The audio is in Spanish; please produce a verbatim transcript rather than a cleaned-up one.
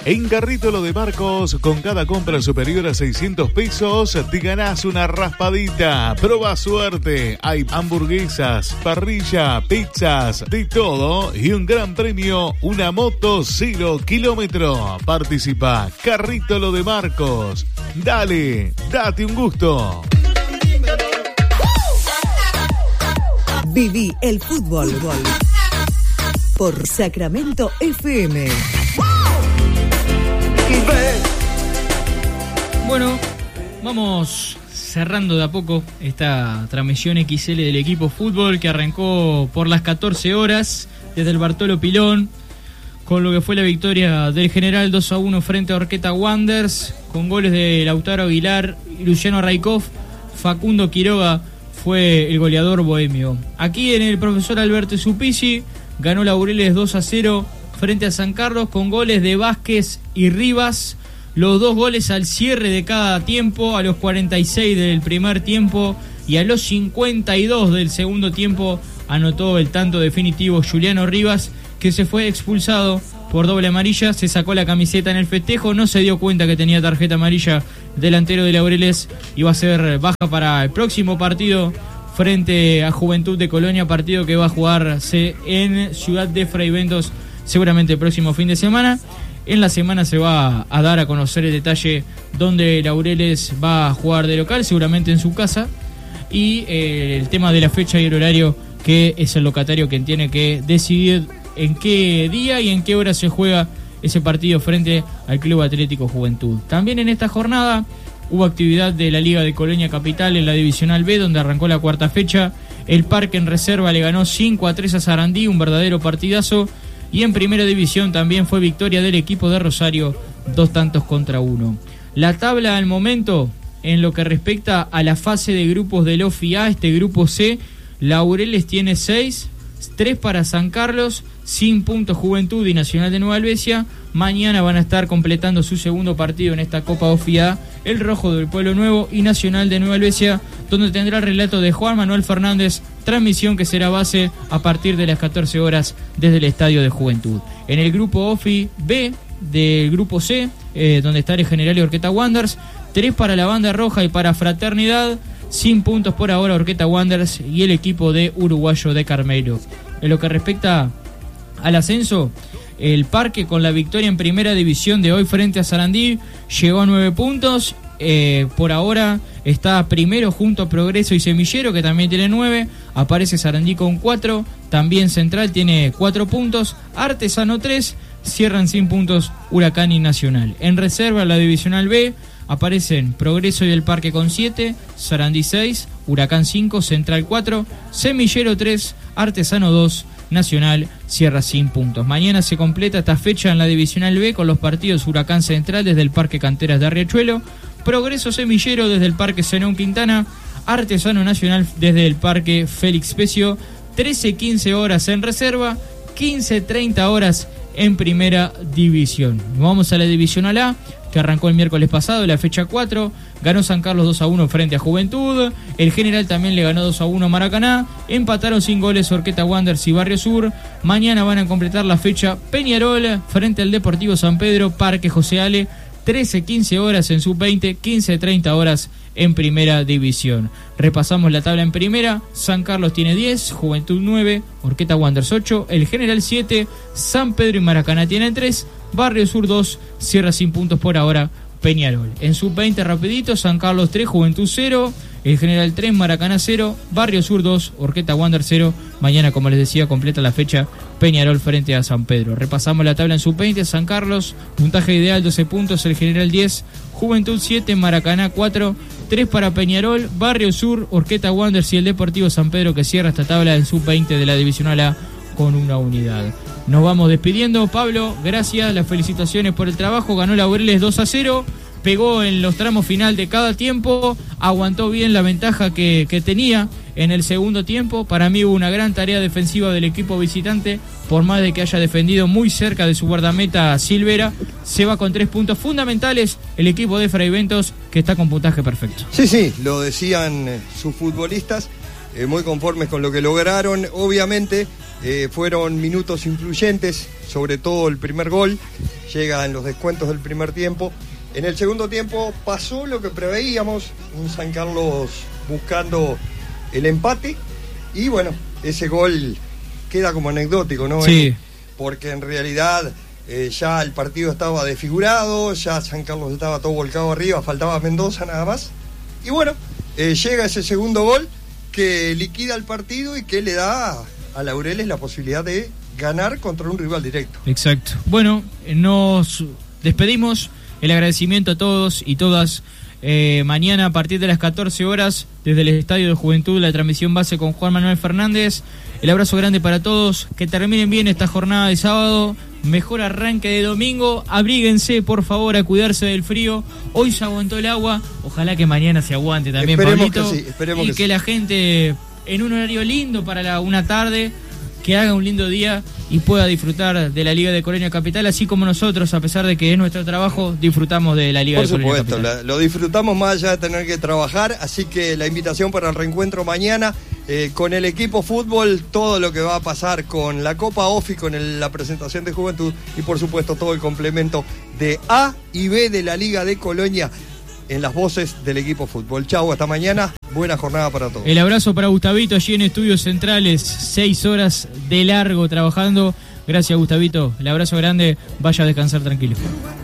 En Carrito Lo de Marcos, con cada compra superior a seiscientos pesos, te ganás una raspadita. Proba suerte. Hay hamburguesas, parrilla, pizzas, de todo. Y un gran premio, una moto cero kilómetro. Participa, Carrito Lo de Marcos. Dale, date un gusto. Viví el fútbol por Sacramento F M. Bueno, vamos cerrando de a poco esta transmisión X L del equipo fútbol que arrancó por las catorce horas desde el Bartolo Pilón con lo que fue la victoria del General dos a uno frente a Horqueta Wanderers con goles de Lautaro Aguilar y Luciano Raikov. Facundo Quiroga fue el goleador bohemio. Aquí en el profesor Alberto Supisi ganó Laureles dos a cero frente a San Carlos con goles de Vázquez y Rivas. Los dos goles al cierre de cada tiempo, a los cuarenta y seis del primer tiempo y a los cincuenta y dos del segundo tiempo anotó el tanto definitivo Juliano Rivas, que se fue expulsado por doble amarilla. Se sacó la camiseta en el festejo, no se dio cuenta que tenía tarjeta amarilla. Delantero de Laureles iba a ser baja para el próximo partido frente a Juventud de Colonia, partido que va a jugarse en Ciudad de Fray Bentos seguramente el próximo fin de semana. En la semana se va a dar a conocer el detalle donde Laureles va a jugar de local, seguramente en su casa, y eh, el tema de la fecha y el horario, que es el locatario quien tiene que decidir en qué día y en qué hora se juega ese partido frente al Club Atlético Juventud. También en esta jornada hubo actividad de la Liga de Colonia Capital en la Divisional B, donde arrancó la cuarta fecha. El Parque en Reserva le ganó cinco a tres a Sarandí, un verdadero partidazo. Y en Primera División también fue victoria del equipo de Rosario, dos tantos contra uno. La tabla al momento, en lo que respecta a la fase de grupos del O F I A, este grupo C, Laureles tiene seis, tres para San Carlos, sin puntos Juventud y Nacional de Nueva Helvecia. Mañana van a estar completando su segundo partido en esta Copa O F I A, el Rojo del Pueblo Nuevo y Nacional de Nueva Helvecia, donde tendrá el relato de Juan Manuel Fernández, transmisión que será base a partir de las catorce horas desde el Estadio de Juventud. En el grupo O F I B del grupo C, eh, donde está el General y Horqueta Wanderers, tres para la Banda Roja y para Fraternidad, sin puntos por ahora Horqueta Wanderers y el equipo de Uruguayo de Carmelo. En lo que respecta al ascenso, el Parque, con la victoria en Primera División de hoy frente a Sarandí, llegó a nueve puntos. Eh, por ahora está primero junto a Progreso y Semillero, que también tiene nueve. Aparece Sarandí con cuatro. También Central tiene cuatro puntos. Artesano tres. Cierran sin puntos Huracán y Nacional. En reserva, la Divisional B, aparecen Progreso y el Parque con siete. Sarandí seis. Huracán cinco. Central cuatro. Semillero tres. Artesano dos. Nacional cierra sin puntos. Mañana se completa esta fecha en la Divisional B con los partidos Huracán Central desde el Parque Canteras de Arriachuelo, Progreso Semillero desde el Parque Zenón Quintana, Artesano Nacional desde el Parque Félix Pecio. Trece quince horas en reserva, quince treinta horas en Primera División. Vamos a la Divisional A, que arrancó el miércoles pasado, la fecha cuatro. Ganó San Carlos dos a uno frente a Juventud. El General también le ganó dos a uno a Maracaná. Empataron sin goles Horqueta Wanderers y Barrio Sur. Mañana van a completar la fecha Peñarol frente al Deportivo San Pedro, Parque José Ale. trece quince horas en sub veinte, quince treinta horas en Primera División. Repasamos la tabla en Primera. San Carlos tiene diez, Juventud nueve, Horqueta Wanderers ocho, el General siete, San Pedro y Maracaná tienen tres, Barrio Sur dos, cierra sin puntos por ahora Peñarol. En sub veinte rapidito, San Carlos tres, Juventud cero, el General tres, Maracaná cero, Barrio Sur dos, Horqueta Wanderers cero. Mañana, como les decía, completa la fecha Peñarol frente a San Pedro. Repasamos la tabla en sub veinte. San Carlos, puntaje ideal doce puntos, el General diez, Juventud siete, Maracaná cuatro, tres para Peñarol, Barrio Sur, Horqueta Wanderers y el Deportivo San Pedro, que cierra esta tabla en sub veinte de la Divisional A con una unidad. Nos vamos despidiendo. Pablo, gracias, las felicitaciones por el trabajo. Ganó Laureles dos a cero, pegó en los tramos final de cada tiempo, aguantó bien la ventaja que, que tenía en el segundo tiempo. Para mí hubo una gran tarea defensiva del equipo visitante, por más de que haya defendido muy cerca de su guardameta Silvera. Se va con tres puntos fundamentales el equipo de Fray Bentos, que está con puntaje perfecto. Sí, sí, lo decían sus futbolistas, eh, muy conformes con lo que lograron. Obviamente Eh, fueron minutos influyentes, sobre todo el primer gol, llega en los descuentos del primer tiempo. En el segundo tiempo pasó lo que preveíamos, un San Carlos buscando el empate, y bueno, ese gol queda como anecdótico, ¿no? Sí. Porque en realidad eh, ya el partido estaba desfigurado, ya San Carlos estaba todo volcado arriba, faltaba Mendoza nada más, y bueno, eh, llega ese segundo gol que liquida el partido y que le da a Laureles la posibilidad de ganar contra un rival directo. Exacto. Bueno, nos despedimos. El agradecimiento a todos y todas. Eh, mañana a partir de las catorce horas, desde el Estadio de Juventud, la transmisión base con Juan Manuel Fernández. El abrazo grande para todos. Que terminen bien esta jornada de sábado. Mejor arranque de domingo. Abríguense, por favor, a cuidarse del frío. Hoy se aguantó el agua. Ojalá que mañana se aguante también, esperemos Pablito. Que sí, esperemos y que, que sí. la gente, en un horario lindo para la, una tarde, que haga un lindo día y pueda disfrutar de la Liga de Colonia Capital, así como nosotros, a pesar de que es nuestro trabajo, disfrutamos de la Liga Por de Colonia supuesto, Capital. la, lo disfrutamos más allá de tener que trabajar, así que la invitación para el reencuentro mañana eh, con el equipo fútbol, todo lo que va a pasar con la Copa OFI, con el, la presentación de Juventud y por supuesto todo el complemento de A y B de la Liga de Colonia en las voces del equipo fútbol. Chau, hasta mañana, buena jornada para todos. El abrazo para Gustavito allí en Estudios Centrales, seis horas de largo trabajando. Gracias, Gustavito, el abrazo grande, vaya a descansar tranquilo.